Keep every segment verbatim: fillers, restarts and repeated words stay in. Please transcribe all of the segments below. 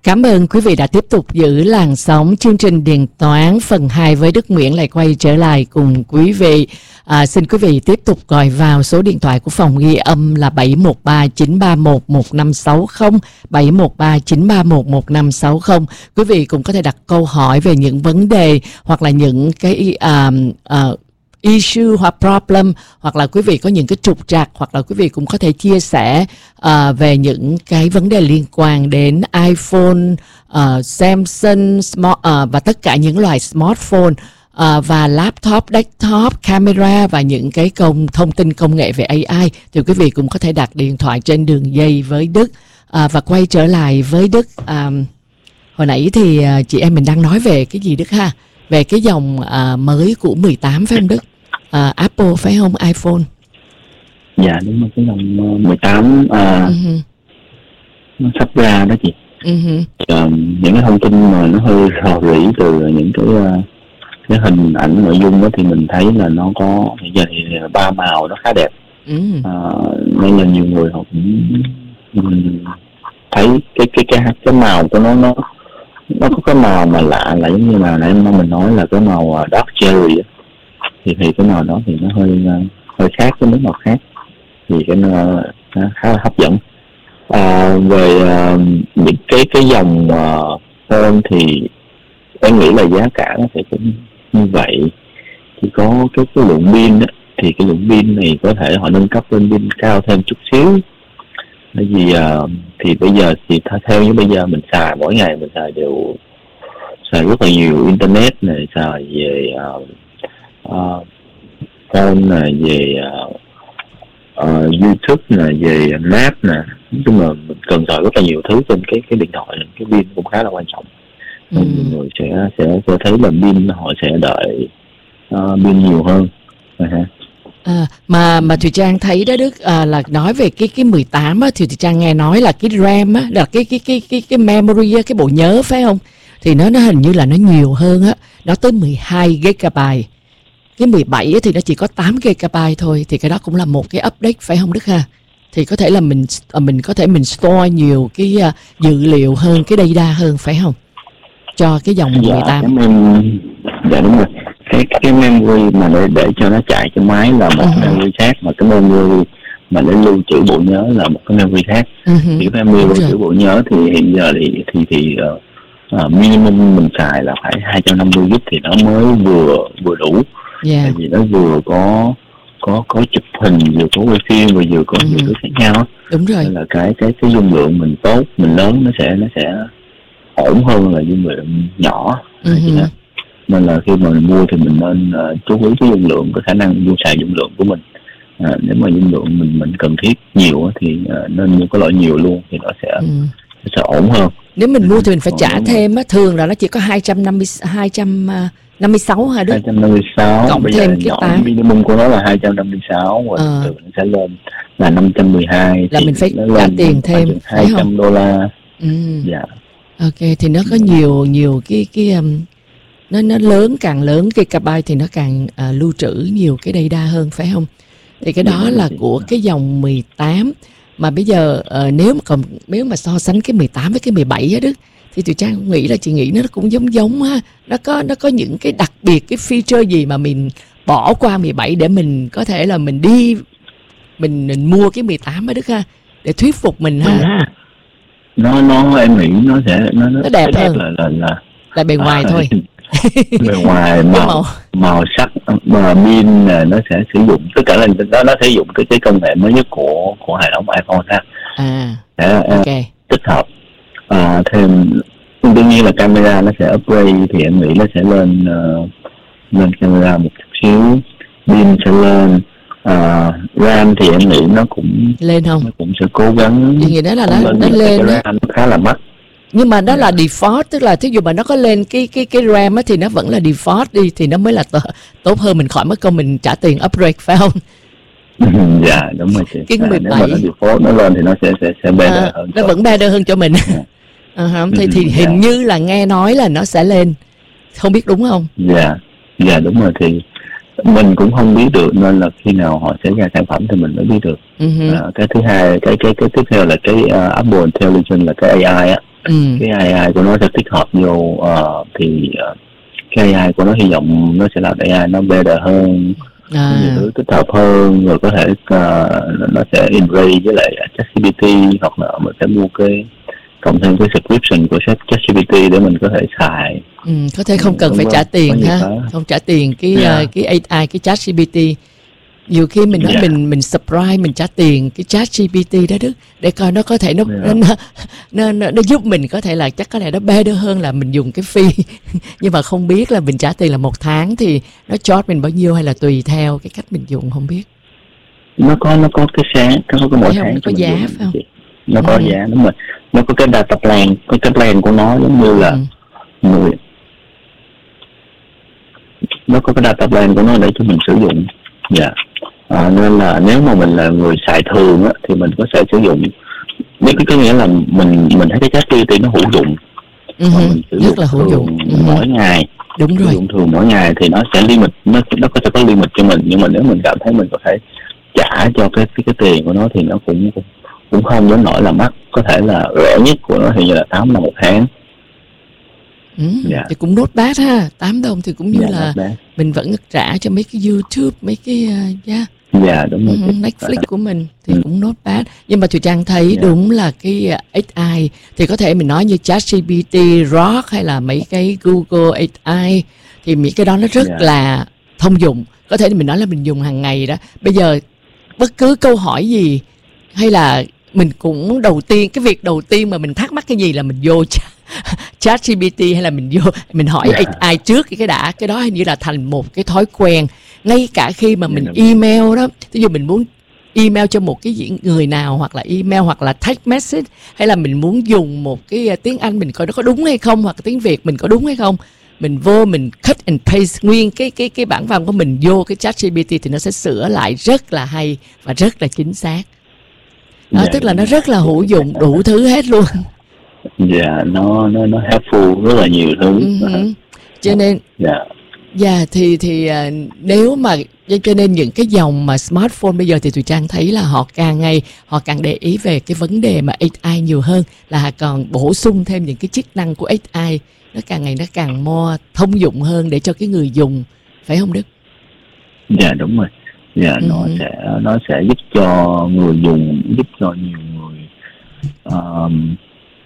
Cảm ơn quý vị đã tiếp tục giữ làn sóng chương trình Điện Toán phần hai với Đức Nguyễn lại quay trở lại cùng quý vị. À, xin quý vị tiếp tục gọi vào số điện thoại của phòng ghi âm là bảy một ba chín ba một một năm sáu không, bảy một ba chín ba một một năm sáu không. Quý vị cũng có thể đặt câu hỏi về những vấn đề hoặc là những cái uh, uh, issue hoặc problem, hoặc là quý vị có những cái trục trặc, hoặc là quý vị cũng có thể chia sẻ uh, về những cái vấn đề liên quan đến iPhone, uh, Samsung smart, uh, và tất cả những loại smartphone uh, và laptop, desktop, camera và những cái công thông tin công nghệ về a i, thì quý vị cũng có thể đặt điện thoại trên đường dây với Đức. Uh, và quay trở lại với Đức, um, hồi nãy thì uh, chị em mình đang nói về cái gì Đức ha? Về cái dòng uh, mới của mười tám phải không Đức? Uh, Apple phải không? iPhone. Dạ đúng rồi, cái dòng mười tám uh, uh-huh. nó sắp ra đó chị. Uh-huh. uh, Những cái thông tin mà nó hơi rò rỉ từ những cái uh, cái hình ảnh nội dung đó thì mình thấy là nó có bây giờ thì ba màu nó khá đẹp. Uh-huh. uh, Nên là nhiều người họ cũng um, thấy cái cái cái cái màu của nó nó nó có cái màu mà lạ, là giống như là nãy mình nói là cái màu dark cherry á. thì thì cái màu đó thì nó hơi hơi khác với mấy màu khác, thì cái nó, nó khá là hấp dẫn. À, về uh, những cái cái dòng uh, phone thì em nghĩ là giá cả nó sẽ cũng như vậy, chỉ có cái cái lượng pin đó, thì cái lượng pin này có thể họ nâng cấp lên pin cao thêm chút xíu. Bởi vì uh, thì bây giờ thì theo như bây giờ mình xài mỗi ngày mình xài đều xài rất là nhiều internet này, xài về uh, uh, phone này, về uh, uh, YouTube này, về map nè, nói chung là mình cần xài rất là nhiều thứ trên cái cái điện thoại, cái pin cũng khá là quan trọng. Nên ừ. mọi người sẽ sẽ sẽ thấy là pin họ sẽ đợi uh, pin nhiều hơn. Uh-huh. À, mà mà Thùy Trang thấy đó Đức, à, là nói về cái cái mười tám á, thì Thùy Trang nghe nói là cái RAM á, là cái cái cái cái cái memory á, cái bộ nhớ phải không? Thì nó nó hình như là nó nhiều hơn á, nó tới mười hai gigabyte. Cái mười bảy á, thì nó chỉ có tám gigabyte thôi, thì cái đó cũng là một cái update phải không Đức ha? Thì có thể là mình mình có thể mình store nhiều cái uh, dữ liệu hơn, cái data hơn phải không? Cho cái dòng dạ, mười tám. Cái mem... Dạ đúng rồi. Cái cái memory mà để để cho nó chạy trên máy là một uh-huh. memory khác, mà cái memory mà để lưu trữ bộ nhớ là một cái memory khác. Uh-huh. Thì cái memory lưu trữ bộ nhớ thì hiện giờ thì thì thì uh, uh, minimum mình xài là phải hai trăm năm mươi gi ga bai thì nó mới vừa vừa đủ. Yeah. Tại vì nó vừa có có có chụp hình, vừa có quay phim, và vừa có uh-huh. nhiều thứ khác nhau. Đúng rồi. Nên là cái cái cái dung lượng mình tốt, mình lớn nó sẽ nó sẽ ổn hơn là dung lượng nhỏ. Uh-huh. Nên là khi mà mình mua thì mình nên uh, chú ý cái dung lượng, cái khả năng mua xài dung lượng của mình. Uh, nếu mà dung lượng mình mình cần thiết nhiều thì uh, nên mua cái loại nhiều luôn thì nó sẽ ừ. nó sẽ ổn hơn. Nếu mình mua thì mình phải Còn trả thêm á, thường là nó chỉ có hai trăm năm mươi, hai trăm năm mươi sáu hả Đức? hai trăm năm mươi sáu. Cộng bây thêm giờ cái nhỏ tám. Minimum của nó là hai trăm năm mươi sáu, rồi ờ. từ nó sẽ lên là năm trăm mười hai. Là mình phải trả tiền thêm hai trăm đô la. Ừ. Dạ. Ok, thì nó có nhiều nhiều cái cái um, nó nó lớn, càng lớn gigabyte thì nó càng uh, lưu trữ nhiều cái data hơn phải không? Thì cái đó là của cái dòng mười tám. Mà bây giờ uh, nếu mà còn nếu mà so sánh cái mười tám với cái mười bảy á Đức, thì Thùy Trang nghĩ là chị nghĩ nó cũng giống giống ha. Nó có nó có những cái đặc biệt, cái feature gì mà mình bỏ qua mười bảy để mình có thể là mình đi mình, mình mua cái mười tám á Đức ha, để thuyết phục mình ha. Nó nó em nghĩ nó sẽ nó nó, nó đẹp, đẹp hơn là là là là bề ngoài à, thôi. Bề ngoài màu, màu màu sắc mà pin nó sẽ sử dụng tất cả là nó nó sử dụng cái cái công nghệ mới nhất của của hệ thống iPhone ha. À, để okay. tích hợp à, thêm đương nhiên là camera nó sẽ upgrade, thì em nghĩ nó sẽ lên uh, lên camera một chút xíu, pin sẽ lên. Uh, RAM thì em nghĩ nó cũng lên không? Nó cũng sẽ cố gắng. Chị nghĩ đó là nó lên, nó lên đó. RAM khá là mắc. Nhưng mà đó là default, tức là thí dụ mà nó có lên cái cái cái RAM á thì nó vẫn là default đi, thì nó mới là t- tốt hơn, mình khỏi mất công mình trả tiền upgrade phải không? Dạ đúng rồi chị. Cái mười bảy nếu mà nó default nó lên thì nó sẽ sẽ sẽ better à, hơn. Nó cho. Vẫn better hơn cho mình. À, thì thì hình yeah. như là nghe nói là nó sẽ lên, không biết đúng không? Dạ, dạ đúng rồi, thì mình cũng không biết được, nên là khi nào họ sẽ ra sản phẩm thì mình mới biết được. Uh-huh. À, cái thứ hai, cái cái cái tiếp theo là cái uh, Apple Intelligence, là cái a i á. ừ. cái a i của nó sẽ tích hợp vô uh, thì uh, cái a i của nó hy vọng nó sẽ làm a i nó better hơn, à. nhiều thứ tích hợp hơn, rồi có thể uh, nó sẽ integrate với lại ChatGPT, hoặc là mình sẽ mua cái cộng thêm cái subscription của ChatGPT để mình có thể xài. Ừ, có thể không cần Đúng phải không? trả tiền ha, đó. không trả tiền cái yeah. uh, cái a i, cái ChatGPT. Nhiều khi mình nói yeah. mình mình subscribe, mình trả tiền cái ChatGPT đó Đức, để coi nó có thể nó, yeah. nó, nó nó nó giúp mình, có thể là chắc có lẽ nó better hơn là mình dùng cái fee nhưng mà không biết là mình trả tiền là một tháng thì nó charge mình bao nhiêu, hay là tùy theo cái cách mình dùng, không biết. Nó có nó có cái sáng, nó có cái mỗi tháng nó có giá phải không? Nó có ừ. giá, đúng rồi. Nó có cái data plan, có cái plan của nó giống như là ừ. người nó có cái data plan của nó để cho mình sử dụng. Dạ. Yeah. À, nên là nếu mà mình là người xài thường á, thì mình có thể sử dụng, nếu cái có nghĩa là mình mình thấy cái ChatGPT nó hữu dụng, uh-huh. mà mình sử dụng là hữu dụng uh-huh. mỗi ngày, đúng rồi, sử dụng thường mỗi ngày thì nó sẽ limit, nó nó có sẽ có limit cho mình, nhưng mà nếu mình cảm thấy mình có thể trả cho cái cái, cái tiền của nó thì nó cũng cũng không đến nỗi là mắc, có thể là rẻ nhất của nó thì là tám đồng một tháng. Ừ, dạ. Thì cũng not bad ha, tám đồng thì cũng như dạ, là mình vẫn trả cho mấy cái YouTube, mấy cái uh, yeah. dạ đúng rồi, uh, Netflix của mình thì ừ. cũng not bad. Nhưng mà Thùy Trang thấy dạ. đúng là cái uh, ếch i thì có thể mình nói như ChatGPT, Grok hay là mấy cái Google ếch i thì mấy cái đó nó rất dạ. là thông dụng, có thể mình nói là mình dùng hàng ngày đó. Bây giờ bất cứ câu hỏi gì hay là mình cũng đầu tiên, cái việc đầu tiên mà mình thắc mắc cái gì là mình vô ChatGPT hay là mình vô mình hỏi yeah. ai trước cái đã, cái đó hình như là thành một cái thói quen. Ngay cả khi mà mình email đó, ví dụ mình muốn email cho một cái người nào, hoặc là email hoặc là text message, hay là mình muốn dùng một cái tiếng Anh mình coi nó có đúng hay không, hoặc tiếng Việt mình có đúng hay không, mình vô mình cut and paste nguyên cái cái cái bản văn của mình vô cái ChatGPT thì nó sẽ sửa lại rất là hay và rất là chính xác. Đó, yeah. tức là nó rất là hữu dụng đủ thứ hết luôn. Dạ, yeah, nó nó nó helpful rất là nhiều thứ. Uh-huh. Cho nên dạ yeah. yeah, thì thì uh, nếu mà cho nên những cái dòng mà smartphone bây giờ thì Thùy Trang thấy là họ càng ngày họ càng để ý về cái vấn đề mà a i nhiều hơn, là còn bổ sung thêm những cái chức năng của a i, nó càng ngày nó càng more thông dụng hơn để cho cái người dùng, phải không Đức? Dạ yeah, đúng rồi. Dạ yeah, uh-huh. nó sẽ nó sẽ giúp cho người dùng, giúp cho nhiều người um,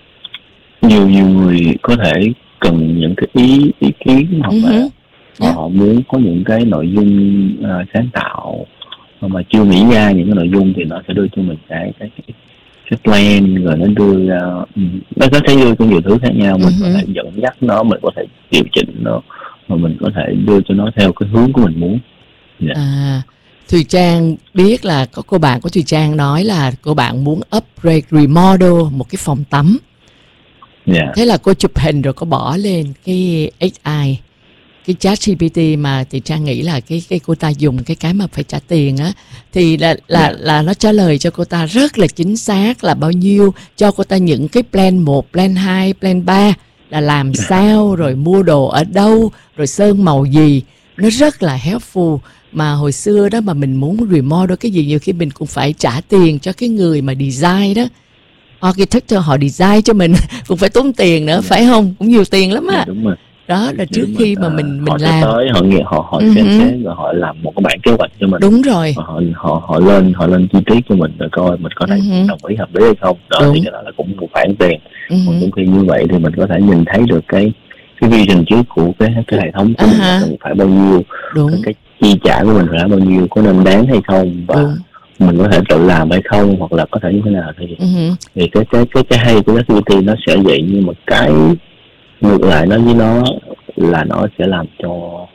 nhiều nhiều người có thể cần những cái ý ý kiến, hoặc là uh-huh. yeah. họ muốn có những cái nội dung uh, sáng tạo mà chưa nghĩ ra những cái nội dung, thì nó sẽ đưa cho mình cái cái cái, cái plan, rồi nó đưa ra uh, nó có thể đưa cho nhiều thứ khác nhau, mình uh-huh. có thể dẫn dắt nó, mình có thể điều chỉnh nó, mà mình có thể đưa cho nó theo cái hướng của mình muốn. Yeah. À, Thùy Trang biết là có cô bạn của Thùy Trang nói là cô bạn muốn upgrade, remodel một cái phòng tắm. Yeah. Thế là cô chụp hình rồi cô bỏ lên cái ếch i, cái ChatGPT mà thì Trang nghĩ là cái cái cô ta dùng cái cái mà phải trả tiền á, thì là là yeah. là nó trả lời cho cô ta rất là chính xác là bao nhiêu, cho cô ta những cái plan một, plan hai, plan ba là làm sao, rồi mua đồ ở đâu, rồi sơn màu gì, nó rất là helpful. Mà hồi xưa đó mà mình muốn remodel cái gì, nhiều khi mình cũng phải trả tiền cho cái người mà design đó, architecture họ design cho mình cũng phải tốn tiền nữa, phải không? Cũng nhiều tiền lắm á. Yeah, đúng rồi. Đó là trước khi mà mình mình họ làm tới, họ nghĩ họ họ uh-huh. xem xét rồi họ làm một cái bản kế hoạch cho mình. Đúng rồi. Họ họ họ lên họ lên chi tiết cho mình rồi coi mình có thể uh-huh. đồng ý hợp lý hay không. Đó đúng. Thì cái đó là cũng một khoản tiền. Uh-huh. Còn cũng khi như vậy thì mình có thể nhìn thấy được cái cái vision trước của cái cái hệ thống của uh-huh. mình phải bao nhiêu, đúng. Cái, cái chi trả của mình phải bao nhiêu, có nên đáng hay không, và đúng. Mình có thể tự làm hay không, hoặc là có thể như thế nào thì uh-huh. thì cái cái cái cái hay của ChatGPT nó sẽ vậy, như một cái ngược lại nó với nó là nó sẽ làm cho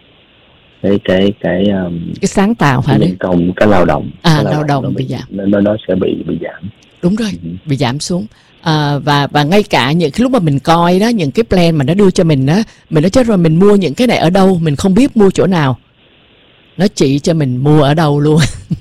cái cái cái um, cái sáng tạo hả đấy, công cái lao động à cái lao, lao động, động bị giảm, nó nó sẽ bị bị giảm. Đúng rồi, uh-huh. bị giảm xuống. À, và và ngay cả những cái lúc mà mình coi đó, những cái plan mà nó đưa cho mình đó, mình nói chết rồi mình mua những cái này ở đâu, mình không biết mua chỗ nào, nó chỉ cho mình mua ở đâu luôn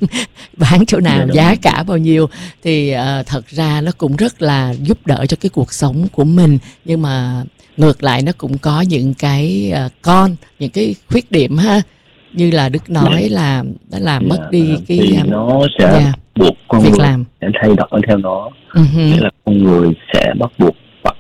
bán chỗ nào, giá rồi. Cả bao nhiêu, thì uh, thật ra nó cũng rất là giúp đỡ cho cái cuộc sống của mình. Nhưng mà ngược lại nó cũng có những cái uh, con, những cái khuyết điểm ha, như là Đức nói yeah. là nó làm yeah. mất đi cái thì um, nó sẽ yeah. buộc con việc người làm sẽ thay đổi theo nó. uh-huh. Nghĩa là con người sẽ bắt buộc phải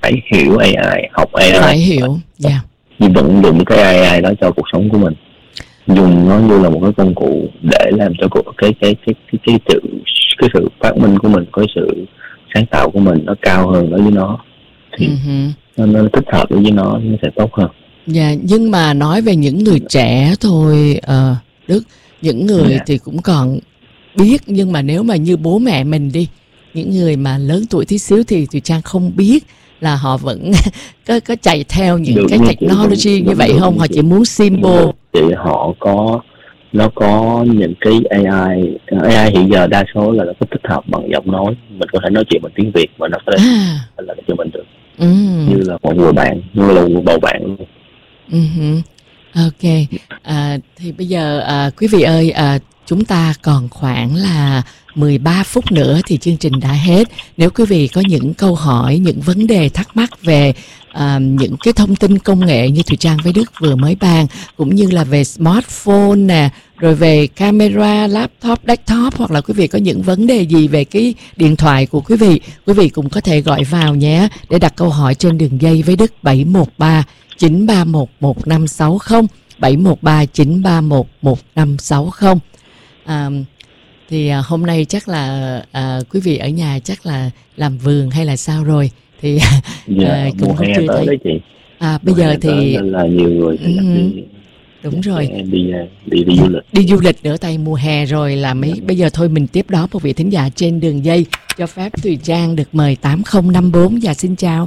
phải hiểu a i, học a i, phải hiểu, dạ. Yeah. Nhưng vận dụng cái a i đó cho cuộc sống của mình, dùng nó như là một cái công cụ để làm cho cái cái cái cái cái, cái sự cái sự phát minh của mình, cái sự sáng tạo của mình nó cao hơn đối với nó, thì uh-huh. nó, nó thích hợp với nó nó sẽ tốt hơn. Dạ, yeah, nhưng mà nói về những người trẻ thôi, uh, Đức, những người yeah. thì cũng còn biết, nhưng mà nếu mà như bố mẹ mình đi, những người mà lớn tuổi tí xíu thì Thùy Trang không biết là họ vẫn có, có chạy theo những được, cái technology đúng, như vậy đúng, không? Đúng, họ chỉ muốn symbol. Thì họ có, nó có những cái a i, a i hiện giờ đa số là nó có tích hợp bằng giọng nói, mình có thể nói chuyện bằng tiếng Việt mà nó có thể à. là cho mình được, ừ. như là một người bạn, như là một bầu bạn luôn. Uh-huh. Ok, à, thì bây giờ à, quý vị ơi, à, chúng ta còn khoảng là mười ba phút nữa thì chương trình đã hết. Nếu quý vị có những câu hỏi, những vấn đề thắc mắc về à, những cái thông tin công nghệ như Thùy Trang với Đức vừa mới bàn, cũng như là về smartphone nè, rồi về camera, laptop, desktop, hoặc là quý vị có những vấn đề gì về cái điện thoại của quý vị, quý vị cũng có thể gọi vào nhé, để đặt câu hỏi trên đường dây với Đức bảy một ba chín ba một một năm sáu không, bảy một ba chín ba một một năm sáu không. À, thì à, hôm nay chắc là à, quý vị ở nhà chắc là làm vườn hay là sao rồi thì dạ, à, cũng không chưa thấy. Chị. À, bây giờ thì là nhiều người thì ừ, đi, đúng rồi đi, đi đi du lịch đi du lịch nữa, tay mùa hè rồi là mấy. Bây giờ thôi mình tiếp đó một vị thính giả trên đường dây, cho phép Thùy Trang được mời tám không năm bốn. Dạ xin chào.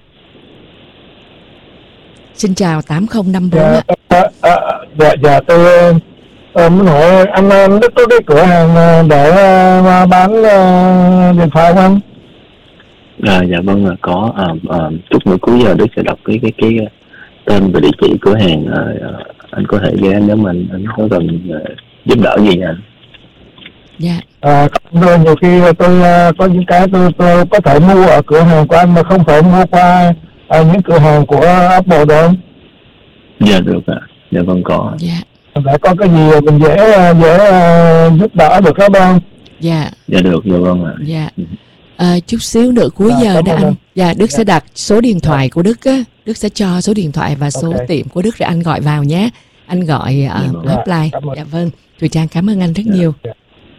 Xin chào tám không năm bốn. Dạ, à, à, dạ, dạ tôi à, muốn hỏi anh Đức có cái cửa hàng để à, bán à, điện thoại không? À, dạ vâng là có. À, à, chút nữa cuối giờ Đức sẽ đọc cái cái cái tên và địa chỉ cửa hàng. À, anh có thể ghé nếu mình anh có cần uh, giúp đỡ gì nha anh. Dạ. À, rồi nhiều khi tôi uh, có những cái tôi, tôi có thể mua ở cửa hàng của anh mà không phải mua qua uh, những cửa hàng của Apple được không? Dạ được ạ. À. Dạ vâng có. Dạ. Để có cái gì mình dễ dễ uh, giúp đỡ được các bạn. Dạ. Dạ được. Dạ vâng ạ. À. Dạ. À, chút xíu nữa cuối à, giờ đó anh. Dạ Đức dạ. sẽ đặt số điện thoại của Đức á, Đức sẽ cho số điện thoại và số okay. tiệm của Đức để anh gọi vào nhé. Anh gọi uh, hotline. Dạ vâng. Thùy Trang cảm ơn anh rất dạ. nhiều. Dạ.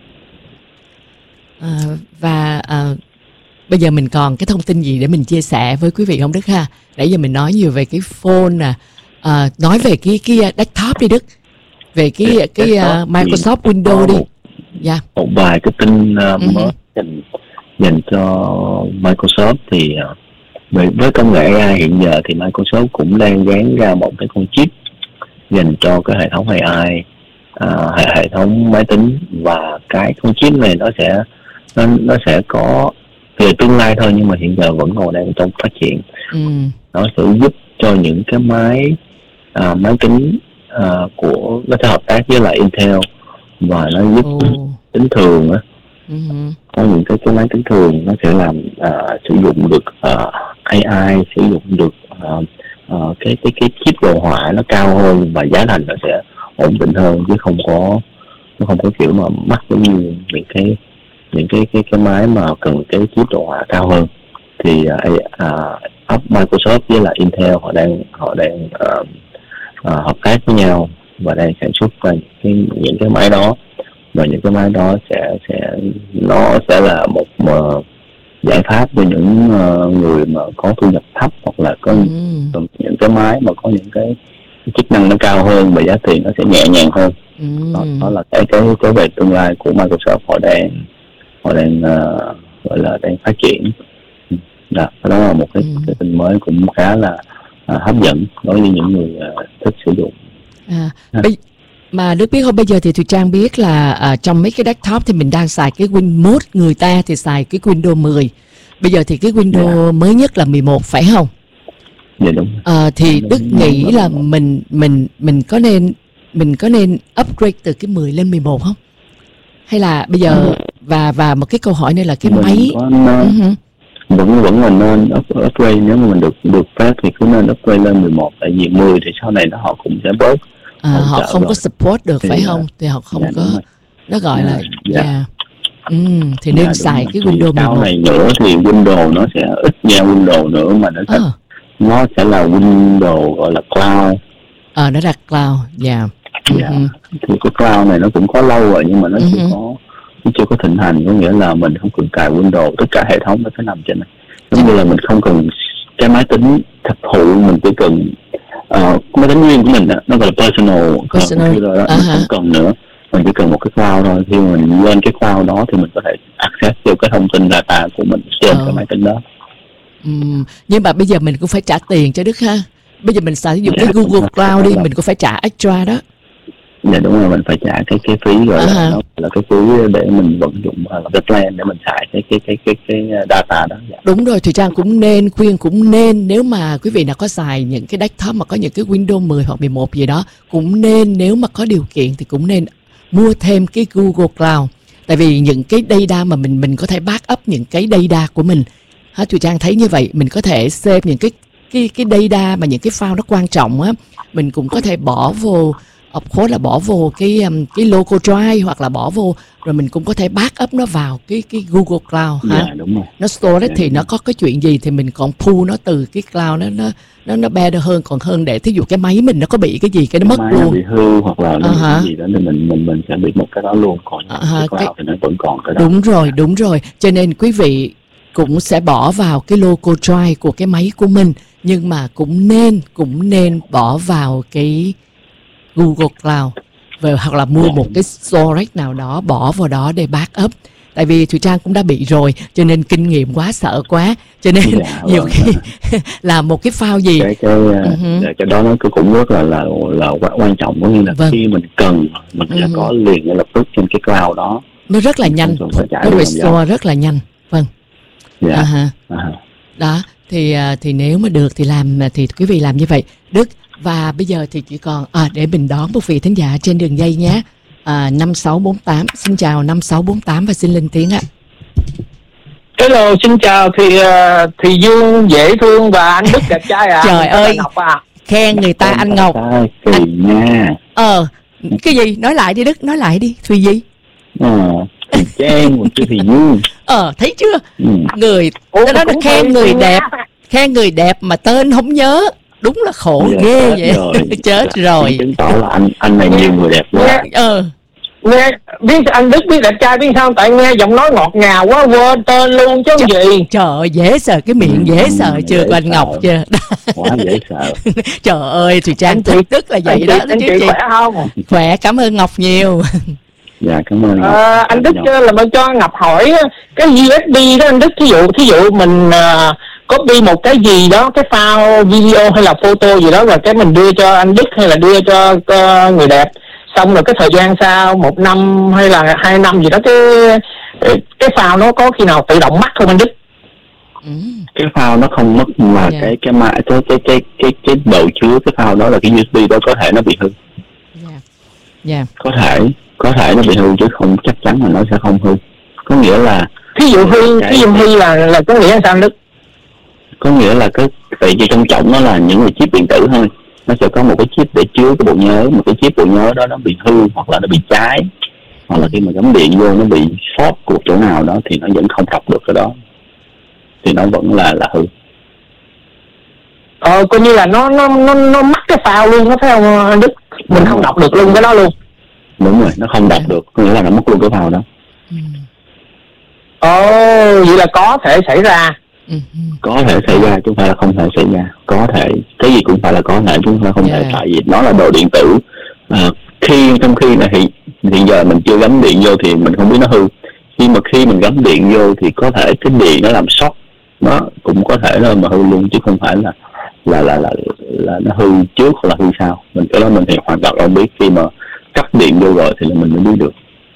À, và uh, bây giờ mình còn cái thông tin gì để mình chia sẻ với quý vị không Đức ha? Nãy giờ mình nói nhiều về cái phone nè, uh, nói về cái cái desktop đi Đức, về cái cái, cái uh, Microsoft Windows đi. Dạ. Yeah. Một vài cái tin uh, uh-huh. mới dành, dành cho Microsoft thì uh, với, với công nghệ a i hiện giờ thì Microsoft cũng đang dán ra một cái con chip dành cho cái hệ thống a i, uh, hệ, hệ thống máy tính, và cái con chip này nó sẽ nó, nó sẽ có về tương lai thôi, nhưng mà hiện giờ vẫn còn đang trong phát triển. Ừ. Nó sẽ giúp cho những cái máy uh, máy tính uh, của nó sẽ hợp tác với lại Intel, và nó giúp oh. tính thường á. Uh-huh. Có những cái, cái máy tính thường nó sẽ làm uh, sử dụng được uh, a i, sử dụng được uh, uh, cái cái cái chip đồ họa nó cao hơn, và giá thành nó sẽ ổn định hơn, chứ không có nó không có kiểu mà mắc giống như những cái những cái cái cái máy mà cần cái chip đồ họa cao hơn. Thì uh, uh, Microsoft với lại Intel họ đang họ đang uh, uh, hợp tác với nhau và đang sản xuất ra những cái, những cái máy đó, và những cái máy đó sẽ sẽ nó sẽ là một uh, giải pháp cho những uh, người mà có thu nhập thấp, hoặc là có ừ. những cái máy mà có những cái chức năng nó cao hơn và giá tiền nó sẽ nhẹ nhàng hơn. Ừ. Đó, đó là cái cái cái về tương lai của Microsoft họ đang họ đang uh, gọi là đang phát triển. Đó, đó là một cái, ừ. cái tin mới cũng khá là uh, hấp dẫn đối với những người uh, thích sử dụng. À, bây, mà Đức biết không, bây giờ thì Thùy Trang biết là uh, trong mấy cái desktop thì mình đang xài cái Win mode, người ta thì xài cái Windows mười. Bây giờ thì cái Windows yeah. mới nhất là mười một phải không? Dạ đúng. À, thì Đức nghĩ là mình mình mình có nên mình có nên upgrade từ cái mười lên mười một không? Hay là bây giờ và và một cái câu hỏi nữa là cái mình máy uh-huh. vẫn vẫn là nên upgrade, nếu mà mình được được phép thì cứ nên upgrade lên mười một, tại vì mười thì sau này nó họ cũng sẽ bớt. À, họ không rồi. có support được thì phải là, không? Thì họ không dạ, có, nó gọi dạ, là dạ. Yeah. Ừ, thì nên dạ, xài cái thì Windows mười một. sau này nữa thì Windows nó sẽ ít ra Windows nữa mà nó sẽ à. nó sẽ là Windows gọi là cloud. Ờ à, nó là cloud, dạ. Yeah. Dạ. Uh-huh. Thì cái cloud này nó cũng có lâu rồi nhưng mà nó uh-huh. chưa có nó chưa có thịnh hành, có nghĩa là mình không cần cài Windows, tất cả hệ thống nó sẽ nằm trên này. Giống như là mình không cần cái máy tính thực thụ, mình chỉ cần uh, máy tính riêng của mình đó, nó gọi là personal, personal. computer đó, uh-huh. mình không cần nữa, mình chỉ cần một cái cloud thôi. Khi mình lên cái cloud đó thì mình có thể access được cái thông tin data của mình trên uh. cái máy tính đó. Uhm, nhưng mà bây giờ mình cũng phải trả tiền cho Đức ha. Bây giờ mình sử dụng dạ, cái Google Cloud đi, mình cũng phải trả extra đó. Dạ đúng rồi, mình phải trả cái cái phí gọi là à. nó là cái phí để mình vận dụng cái plan để mình xài cái cái cái cái cái data đó. Dạ. Đúng rồi, Thùy Trang cũng nên khuyên cũng nên, nếu mà quý vị nào có xài những cái desktop mà có những cái Windows mười hoặc mười một gì đó, cũng nên, nếu mà có điều kiện thì cũng nên mua thêm cái Google Cloud. Tại vì những cái data mà mình mình có thể back up những cái data của mình. Ha, Thùy Trang thấy như vậy, mình có thể save những cái cái cái data mà những cái file nó quan trọng á, mình cũng có thể bỏ vô of course là bỏ vô cái um, cái local drive hoặc là bỏ vô, rồi mình cũng có thể back up nó vào cái cái Google Cloud ha. Dạ, đúng rồi. Nó store đấy, thì nó có cái chuyện gì thì mình còn pull nó từ cái cloud, nó nó nó nó better hơn, còn hơn để thí dụ cái máy mình nó có bị cái gì cái nó mất máy luôn, nó bị hư hoặc là uh-huh. cái gì đó thì mình mình mình sẽ bị một cái đó luôn, còn uh-huh. cái cloud cái... thì nó vẫn còn cái đó. Đúng rồi, đúng rồi. Cho nên quý vị cũng sẽ bỏ vào cái local drive của cái máy của mình, nhưng mà cũng nên cũng nên bỏ vào cái Google Cloud về, hoặc là mua một cái storage nào đó bỏ vào đó để back up. Tại vì Thùy Trang cũng đã bị rồi, cho nên kinh nghiệm quá, sợ quá, cho nên dạ, nhiều khi làm một cái file gì cái cái, uh-huh. cái đó nó cũng rất là là là quan trọng, có nghĩa là vâng. khi mình cần mình uh-huh. sẽ có liền ngay lập tức trên cái cloud đó, nó rất là nhanh, nó restore rất là nhanh. Vâng. Dạ. Uh-huh. Uh-huh. Đó thì thì nếu mà được thì làm, thì quý vị làm như vậy Đức. Và bây giờ thì chỉ còn à, để mình đón một vị thính giả trên đường dây nhé. à, năm sáu bốn tám. Xin chào năm sáu bốn tám và xin lên tiếng ạ. Hello, xin chào thì thì Dương dễ thương và anh Đức đẹp trai ạ. À. Trời ơi, Ngọc à. Khen người ta anh Ngọc. Anh... nha. Ờ, cái gì? Nói lại đi Đức, nói lại đi. Thùy gì? Ờ, Thùy Trang, một chữ Thùy Dương. Ờ, thấy chưa? Ừ. Người, Ủa, nó nói khen người đẹp, khen người đẹp mà tên không nhớ. Đúng là khổ dạ, ghê vậy. Rồi. Chết dạ, rồi. Chứng tỏ là anh anh này nhiều người đẹp quá. Ờ. Nghe biết anh Đức biết đẹp trai biết sao, tại nghe giọng nói ngọt ngào quá quên tên luôn chứ Ch- gì. Trời ơi, dễ sợ, cái miệng dễ ừ, sợ chưa của anh Ngọc chưa. Quá dễ sợ. Trời ơi, Thùy Trang thích Đức là vậy anh đó. Chị, anh chị, chị khỏe không? Khỏe, cảm ơn Ngọc nhiều. Dạ cảm ơn. À, anh Đức là mà cho Ngọc hỏi cái u ét bê đó anh Đức, thí dụ thí dụ mình uh, copy một cái gì đó, cái file video hay là photo gì đó, rồi cái mình đưa cho anh Đức hay là đưa cho uh, người đẹp, xong rồi cái thời gian sau một năm hay là hai năm gì đó, cái cái file nó có khi nào tự động mất không anh Đức? Ừ. Cái file nó không mất mà yeah. cái cái mã cái cái cái cái cái độ chứa cái file đó là cái u ét bê đó có thể nó bị hư. Yeah. Yeah. Có thể có thể nó bị hư chứ không chắc chắn là nó sẽ không hư. Có nghĩa là thí dụ hư thí dụ hư là là có nghĩa là sao anh Đức? Có nghĩa là cái tại vì trong trọng nó là những cái chip điện tử thôi, nó sẽ có một cái chip để chứa cái bộ nhớ, một cái chip bộ nhớ đó nó bị hư hoặc là nó bị cháy, hoặc là khi mà gắm điện vô nó bị sót của chỗ nào đó thì nó vẫn không đọc được cái đó, thì nó vẫn là là hư. Ờ, coi như là nó nó nó nó mất cái file luôn, nó phải không anh Đức? Mình không đọc được luôn cái đó luôn. Đúng rồi, nó không đọc được, có nghĩa là nó mất luôn cái file đó. Ồ, vậy là có thể xảy ra. Có thể xảy ra chứ không phải là không thể xảy ra. Có thể, cái gì cũng phải là có thể chứ không phải không yeah. thể, tại vì nó là đồ điện tử. À, khi trong khi là hiện, hiện giờ mình chưa gắm điện vô thì mình không biết nó hư. Nhưng mà khi mình gắm điện vô thì có thể cái điện nó làm sót, nó cũng có thể là mà hư luôn chứ không phải là là là là, là nó hư trước hoặc là hư sau. Mình cái đó mình thì hoàn toàn không biết, khi mà cắt điện vô rồi thì là mình mới biết được.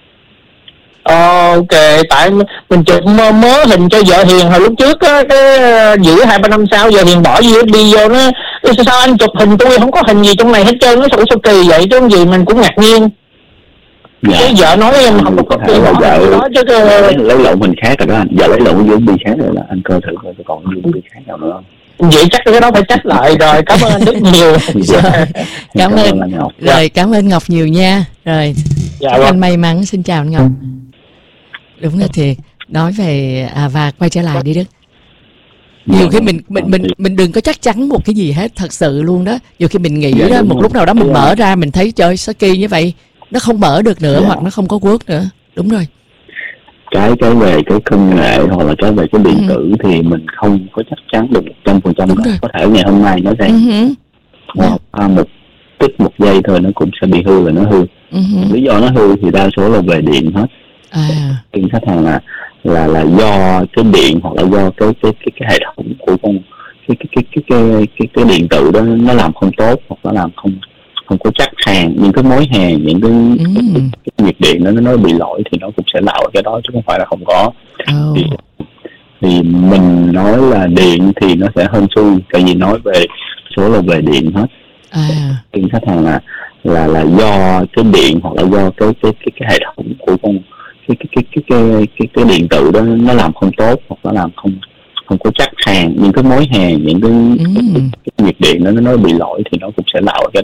Ok, tại mình chụp mớ hình cho vợ Hiền hồi lúc trước á, cái giữ hai ba năm sau vợ Hiền bỏ u ét bê vô, nó sao anh chụp hình tôi không có hình gì trong này hết trơn, nó sao kỳ vậy chứ gì, mình cũng ngạc nhiên. Dạ. Cái vợ nói em không có thể là vợ đó chứ lấy, lấy lộn hình khác rồi đó anh, vợ lấy lộn u ét bê khác rồi là anh coi thử coi còn u ét bê khác nào nữa không. Vậy chắc cái đó phải trách lại rồi. Cảm ơn anh rất nhiều. Dạ. Cảm ơn anh Ngọc. Rồi cảm ơn Ngọc nhiều nha. Rồi dạ, anh may mắn. Xin chào anh Ngọc. Đúng là thiệt. Nói về à, và quay trở lại đi Đức. Nhiều khi mình mình mình mình đừng có chắc chắn một cái gì hết, thật sự luôn đó. Nhiều khi mình nghĩ dạ, đó, một rồi. lúc nào đó mình dạ. mở ra mình thấy trời sao kỳ như vậy, nó không mở được nữa, dạ. hoặc nó không có work nữa. Đúng rồi. Cái cái về cái công nghệ hoặc là cái về cái điện ừ. tử thì mình không có chắc chắn được một trăm phần trăm. Có thể ngày hôm nay nó sẽ uh-huh. yeah. qua một tích một giây thôi nó cũng sẽ bị hư, là nó hư. Uh-huh. Lý do nó hư thì đa số là về điện hết. À. Khi khách hàng là là là do cái điện hoặc là do cái cái cái, cái hệ thống của con cái cái cái cái cái cái, cái điện tử đó nó làm không tốt, hoặc nó làm không không có chắc hàng, những cái mối hàng, những cái, mm. cái, cái, cái nhiệt điện đó nó bị lỗi thì nó cũng sẽ lạo cái đó chứ không phải là không có. Oh. Thì, thì mình nói là điện thì nó sẽ hơn xui, tại vì nói về số là về điện hết. À. Khi khách hàng là là là do cái điện hoặc là do cái cái cái, cái hệ thống của con cái cái cái cái cái cái, cái điện tử đó nó làm không tốt, hoặc nó làm không không có chắc hàng, những cái mối hàng, những cái, mm. cái, cái, cái nhiệt điện đó nó bị lỗi thì nó cũng sẽ lạo cái